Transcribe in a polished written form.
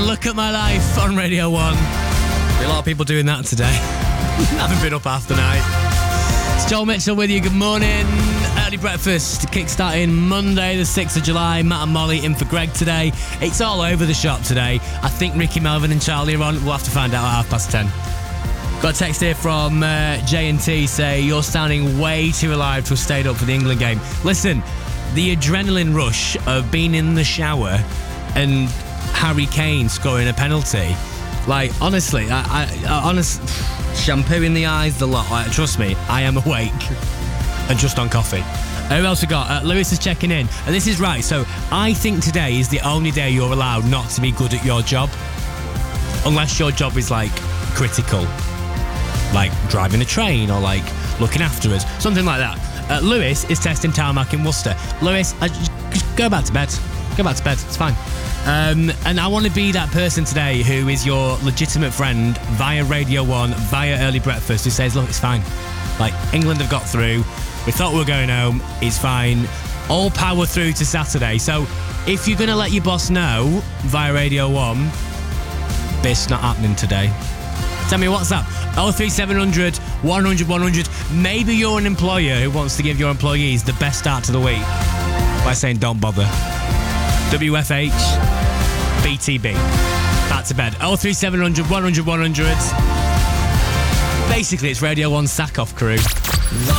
Look at My Life on Radio 1. A lot of people doing that today. Haven't been up half the night. It's Joel Mitchell with you. Good morning. Early breakfast kickstarting Monday the 6th of July. Matt and Molly in for Greg today. It's all over the shop today. I think Ricky, Melvin and Charlie are on. We'll have to find out at 10:30. Got a text here from J&T say, you're sounding way too alive to have stayed up for the England game. Listen, the adrenaline rush of being in the shower and Harry Kane scoring a penalty. Like, honestly, shampoo in the eyes, the lot. Like, trust me, I am awake and just on coffee. Who else we got? Lewis is checking in. And this is right. So I think today is the only day you're allowed not to be good at your job. Unless your job is, like, critical. Like driving a train or, like, looking after us. Something like that. Lewis is testing tarmac in Worcester. Lewis, just go back to bed. Go back to bed. It's fine. And I want to be that person today who is your legitimate friend via Radio 1, via Early Breakfast, who says, look, it's fine. Like, England have got through. We thought we were going home. It's fine. All power through to Saturday. So if you're going to let your boss know via Radio 1, this not happening today. Tell me what's up. 03700 100 100. Maybe you're an employer who wants to give your employees the best start to the week by saying don't bother. WFH, BTB. Back to bed. 03700 100 100. Basically, it's Radio 1's sack-off crew.